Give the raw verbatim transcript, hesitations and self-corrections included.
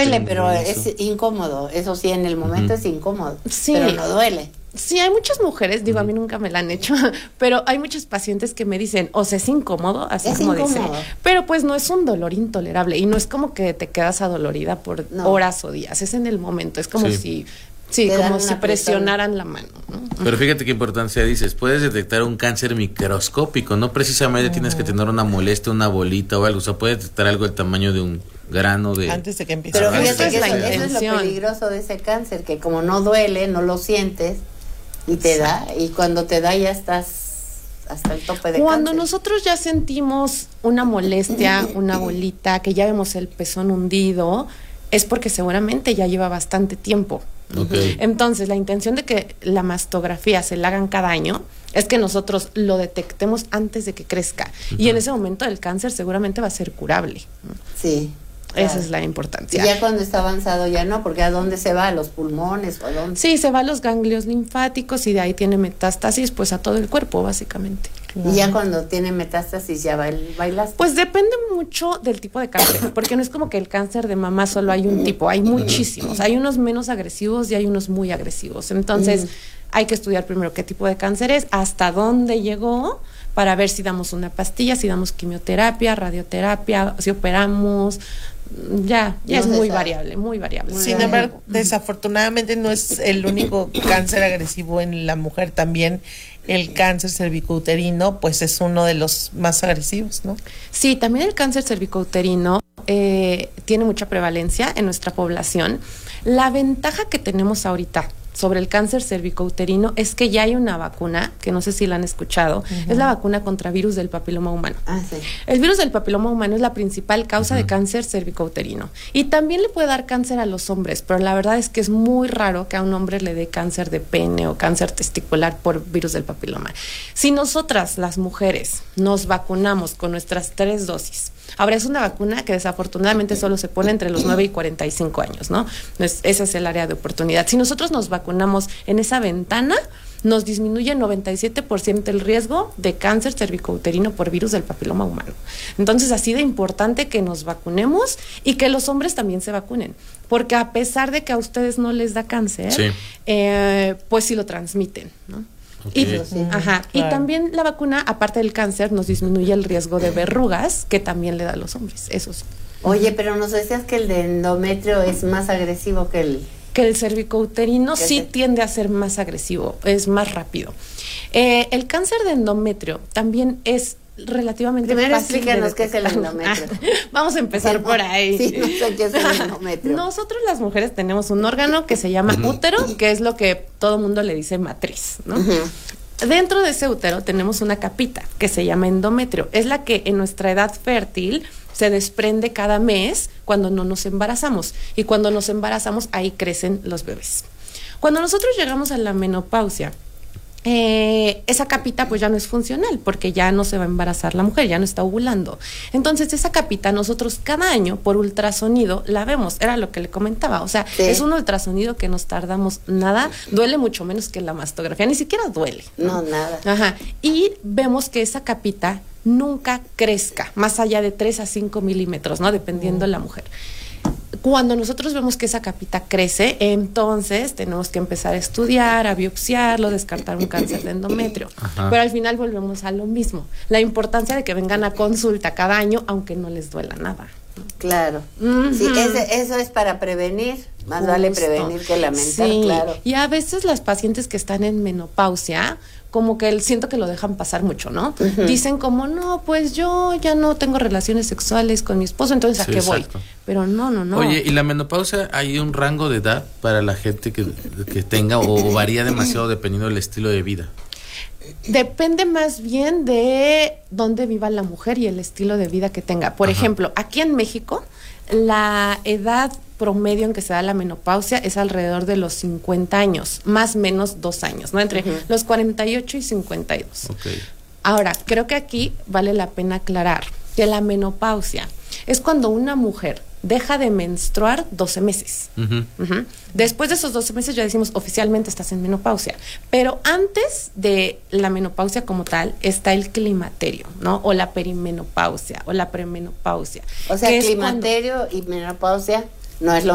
duele, pero eso. Es incómodo. Eso sí, en el momento uh-huh. es incómodo, sí. pero no duele. Sí, hay muchas mujeres, digo, a mí nunca me la han hecho, pero hay muchos pacientes que me dicen, o sea, es incómodo, así es como incómodo. dice, pero pues no es un dolor intolerable y no es como que te quedas adolorida por no. horas o días, es en el momento, es como sí. si... Sí, te como si presionaran la mano, ¿no? Pero fíjate qué importancia dices, puedes detectar un cáncer microscópico, no precisamente uh-huh. tienes que tener una molestia, una bolita o algo, o sea, puedes detectar algo del tamaño de un grano de... Antes de que empiece. Pero fíjate que eso, eso es lo peligroso de ese cáncer, que como no duele, no lo sientes y te sí. da, y cuando te da ya estás hasta el tope de Cuando cáncer. Nosotros ya sentimos una molestia, una bolita, que ya vemos el pezón hundido, es porque seguramente ya lleva bastante tiempo. Okay. Entonces, la intención de que la mastografía se la hagan cada año es que nosotros lo detectemos antes de que crezca. Uh-huh. Y en ese momento el cáncer seguramente va a ser curable. Sí. Esa claro. es la importancia. Y ya cuando está avanzado ya no, porque ¿a dónde se va? ¿A los pulmones o a dónde? Sí, se va a los ganglios linfáticos y de ahí tiene metástasis pues a todo el cuerpo básicamente. Claro. Y ya cuando tiene metástasis ya va el bailaste. Pues depende mucho del tipo de cáncer, porque no es como que el cáncer de mama solo hay un tipo, hay muchísimos, hay unos menos agresivos y hay unos muy agresivos. Entonces, mm. hay que estudiar primero qué tipo de cáncer es, hasta dónde llegó, para ver si damos una pastilla, si damos quimioterapia, radioterapia, si operamos. Ya, ya no es muy sabe. variable, muy variable. Sin variable. embargo, desafortunadamente no es el único cáncer agresivo en la mujer, también el cáncer cervicouterino, pues es uno de los más agresivos, ¿no? Sí, también el cáncer cervicouterino eh, tiene mucha prevalencia en nuestra población. La ventaja que tenemos ahorita sobre el cáncer cervicouterino es que ya hay una vacuna, que no sé si la han escuchado, uh-huh. es la vacuna contra virus del papiloma humano. Ah, sí. El virus del papiloma humano es la principal causa uh-huh. de cáncer cervicouterino. Y también le puede dar cáncer a los hombres, pero la verdad es que es muy raro que a un hombre le dé cáncer de pene o cáncer testicular por virus del papiloma. Si nosotras, las mujeres, nos vacunamos con nuestras tres dosis, ahora es una vacuna que desafortunadamente solo se pone entre los nueve y cuarenta y cinco años, ¿no? Entonces, ese es el área de oportunidad. Si nosotros nos vacunamos en esa ventana, nos disminuye noventa y siete por ciento el riesgo de cáncer cervicouterino por virus del papiloma humano. Entonces, así de importante que nos vacunemos y que los hombres también se vacunen, porque a pesar de que a ustedes no les da cáncer, sí. eh, pues sí lo transmiten, ¿no? Okay. Y, sí, ajá, claro. y también la vacuna, aparte del cáncer, nos disminuye el riesgo de verrugas, que también le da a los hombres, eso sí. Oye, pero nos decías que el de endometrio es más agresivo que el... Que el cervicouterino sí se... tiende a ser más agresivo, es más rápido. Eh, el cáncer de endometrio también es relativamente Primero fácil. Explícanos qué es el endometrio. Ah, vamos a empezar por ahí. Sí, no sé qué es el endometrio. Nosotros las mujeres tenemos un órgano que se llama uh-huh. útero, que es lo que todo mundo le dice matriz, ¿no? Uh-huh. Dentro de ese útero tenemos una capita que se llama endometrio. Es la que en nuestra edad fértil se desprende cada mes cuando no nos embarazamos. Y cuando nos embarazamos, ahí crecen los bebés. Cuando nosotros llegamos a la menopausia, Eh, esa capita pues ya no es funcional porque ya no se va a embarazar la mujer, ya no está ovulando. Entonces esa capita nosotros cada año por ultrasonido la vemos, era lo que le comentaba, o sea, sí. es un ultrasonido que nos tardamos nada, duele mucho menos que la mastografía, ni siquiera duele. No, no nada. Ajá, y vemos que esa capita nunca crezca más allá de tres a cinco milímetros, ¿no? Dependiendo de mm. la mujer. Cuando nosotros vemos que esa capita crece, entonces tenemos que empezar a estudiar, a biopsiarlo, descartar un cáncer de endometrio. Ajá. Pero al final volvemos a lo mismo. La importancia de que vengan a consulta cada año, aunque no les duela nada. Claro. Uh-huh. Sí, ese, eso es para prevenir. Más Justo. Vale prevenir que lamentar, sí. claro. Y a veces las pacientes que están en menopausia, como que el, siento que lo dejan pasar mucho, ¿no? Uh-huh. Dicen como, no, pues yo ya no tengo relaciones sexuales con mi esposo, entonces ¿a sí, qué exacto. voy? Pero no, no, no. Oye, ¿y la menopausia hay un rango de edad para la gente que, que tenga o varía demasiado dependiendo del estilo de vida? Depende más bien de dónde viva la mujer y el estilo de vida que tenga. Por Ajá. ejemplo, aquí en México, la edad promedio en que se da la menopausia es alrededor de los cincuenta años, más o menos dos años, ¿no? Entre uh-huh. los cuarenta y ocho y cincuenta y dos. Okay. Ahora, creo que aquí vale la pena aclarar que la menopausia es cuando una mujer deja de menstruar doce meses. Uh-huh. Uh-huh. Después de esos doce meses ya decimos oficialmente estás en menopausia, pero antes de la menopausia como tal está el climaterio, ¿no? O la perimenopausia o la premenopausia. O sea, climaterio cuando... y menopausia no es lo